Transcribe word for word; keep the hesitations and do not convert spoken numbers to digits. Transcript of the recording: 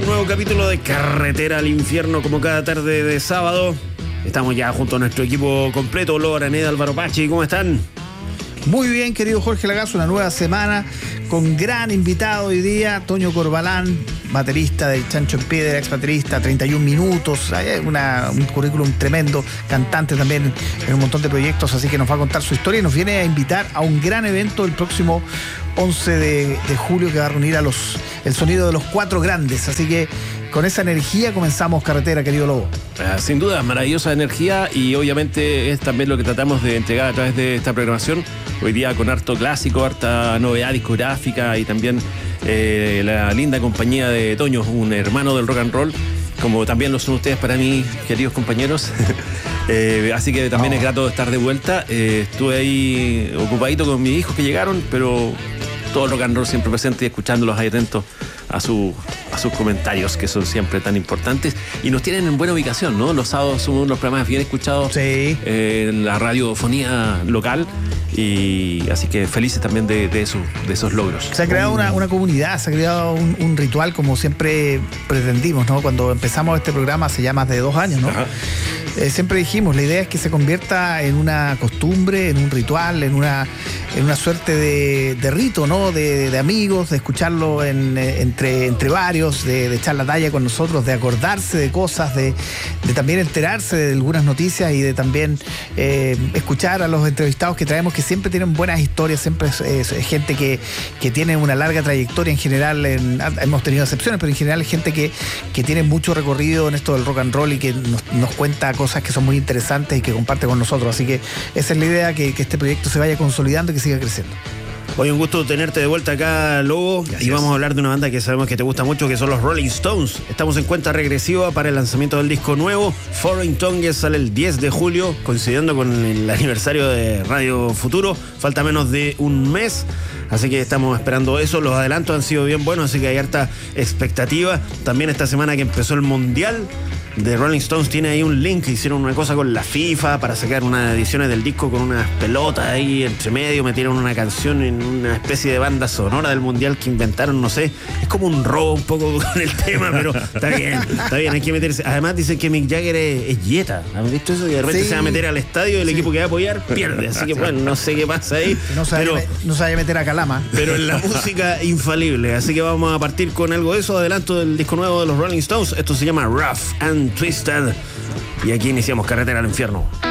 Nuevo capítulo de Carretera al Infierno, como cada tarde de sábado. Estamos ya junto a nuestro equipo completo. Lobo Araneda, Álvaro Pachi, ¿cómo están? Muy bien, querido Jorge Lagazo, una nueva semana con gran invitado hoy día, Toño Corbalán, baterista del Chancho en Piedra, ex baterista, treinta y un minutos, hay una, un currículum tremendo, cantante también en un montón de proyectos, así que nos va a contar su historia y nos viene a invitar a un gran evento el próximo once de julio que va a reunir a los el sonido de los cuatro grandes, así que con esa energía comenzamos Carretera, querido Lobo. Sin duda, maravillosa energía, y obviamente es también lo que tratamos de entregar a través de esta programación. Hoy día con harto clásico, harta novedad discográfica y también eh, la linda compañía de Toño, un hermano del rock and roll, como también lo son ustedes para mí, queridos compañeros. eh, así que también oh. es grato estar de vuelta. Eh, estuve ahí ocupadito con mis hijos que llegaron, pero todo el rock and roll siempre presente y escuchándolos ahí atentos a, su, a sus comentarios, que son siempre tan importantes y nos tienen en buena ubicación, ¿no? Los sábados son unos programas bien escuchados, sí. eh, en la radiofonía local, y así que felices también de, de, eso, de esos logros. Se ha creado una, una comunidad, se ha creado un, un ritual como siempre pretendimos, ¿no? Cuando empezamos este programa hace ya más de dos años, ¿no? Ajá. Eh, siempre dijimos, la idea es que se convierta en una costumbre, en un ritual, en una, en una suerte de, de rito, ¿no? De, de amigos, de escucharlo en, entre, entre varios, de, de echar la talla con nosotros, de acordarse de cosas, de, de también enterarse de algunas noticias y de también eh, escuchar a los entrevistados que traemos, que siempre tienen buenas historias, siempre es, es, es gente que, que tiene una larga trayectoria en general, en, hemos tenido excepciones, pero en general es gente que, que tiene mucho recorrido en esto del rock and roll y que nos, nos cuenta cosas que son muy interesantes y que comparte con nosotros, así que esa es la idea, que, que este proyecto se vaya consolidando y que siga creciendo. Hoy un gusto tenerte de vuelta acá, Lobo. Gracias. Y vamos a hablar de una banda que sabemos que te gusta mucho, que son los Rolling Stones. Estamos en cuenta regresiva para el lanzamiento del disco nuevo. Foreign Tongues sale el diez de julio, coincidiendo con el aniversario de Radio Futuro. Falta menos de un mes, así que estamos esperando eso. Los adelantos han sido bien buenos, así que hay harta expectativa. También esta semana que empezó el Mundial de Rolling Stones tiene ahí un link, hicieron una cosa con la FIFA para sacar unas ediciones del disco con unas pelotas ahí entre medio, metieron una canción en una especie de banda sonora del Mundial que inventaron, no sé, es como un robo un poco con el tema, pero está bien, está bien, hay que meterse. Además dicen que Mick Jagger es, es yeta, ¿han visto eso? Y de repente sí. se va a meter al estadio y el sí. equipo que va a apoyar pierde, así que bueno, no sé qué pasa ahí. No se vaya no a meter a Calama. Pero en la música infalible, así que vamos a partir con algo de eso, adelanto del disco nuevo de los Rolling Stones. Esto se llama Rough and Twisted, y aquí iniciamos Carretera al Infierno.